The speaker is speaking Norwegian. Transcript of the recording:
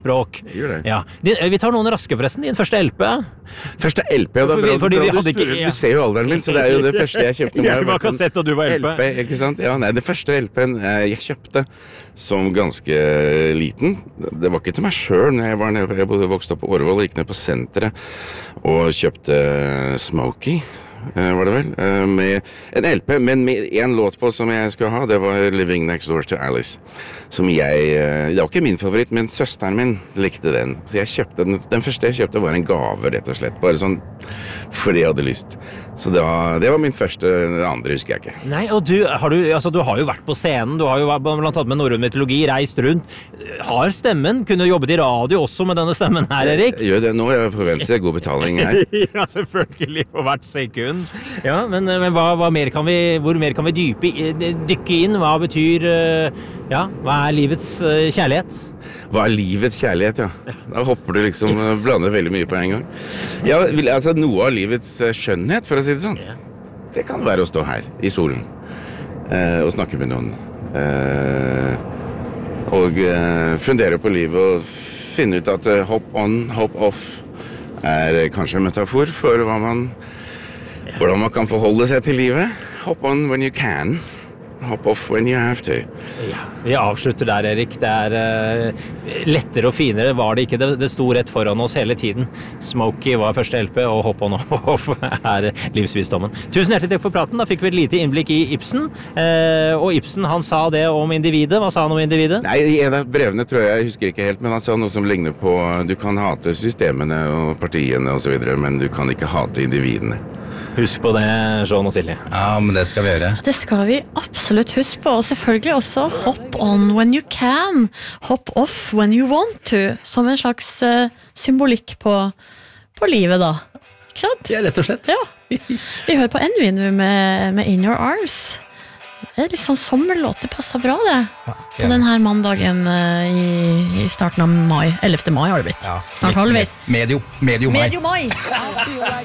språk. Gjør det. Ja. Vi tar noen raske forresten, din første LP. Første LP, da, Fordi vi bra, hadde ikke... du ser jo alderen min, så det er jo det første jeg kjøpte. Jeg var kassett, og du var LP. Ikke sant? Ja, nei, det første LP-en jeg kjøpte som ganske liten, det var ikke til meg selv. Jeg bodde vokst opp på Årvoll og gikk ned på senteret og kjøpte Smokey. Var det vel, med en LP, men med en låt på som jeg skulle ha, det var Living Next Door to Alice, som det var ikke min favoritt, men søsteren min likte den, så jeg kjøpte den første jeg kjøpte var en gave, rett og slett, bare sånn, fordi jeg hadde lyst, så det var min første, det andre husker jeg ikke. Nei, og du har jo vært på scenen, du har jo blant annet med norrøn mytologi, reist rundt, har stemmen, kunne jobbet i radio også med denne stemmen her, Erik? Jeg gjør det nå, jeg forventer god betaling her. Ja, selvfølgelig, på hvert sekund. Ja, men hvor mer kan vi dykke inn? Hva betyr, hva er livets kjærlighet? Hva er livets kjærlighet, ja? Da hopper du liksom, blander veldig mye på en gang. Ja, altså noe av livets skjønnhet, for å si det sånn. Det kan være å stå her, i solen, og snakke med noen. Og fundere på livet og finne ut at hop on, hop off er kanskje en metafor for hvordan man kan forholde seg til livet. Hop on when you can. Hop off when you have to. Ja, vi avslutter der, Erik. Det er lettere og finere var det ikke. Det sto rett foran oss hele tiden. Smokey var første LP, og Hop on off er livsvisdommen. Tusen hjertelig takk for praten. Da fikk vi et lite innblikk i Ibsen. Og Ibsen, han sa det om individet. Hva sa han om individet? Nei, i en av brevene tror jeg husker ikke helt, men han sa noe som ligner på du kan hate systemene og partiene og så videre, men du kan ikke hate individene. Husk på det, Jean og Silje. Ja, men det skal vi gjøre. Det skal vi absolutt huske på, og selvfølgelig også hop on when you can, hop off when you want to, som en slags symbolikk på livet da. Ikke sant? Ja, rett og slett. Ja. Vi hører på Envy nå med In Your Arms. Det er litt sånn sommerlåt, det passer bra det. Ja, på denne mandagen i starten av mai, 11. mai har det blitt. Ja, snart halvveis. Medio mai.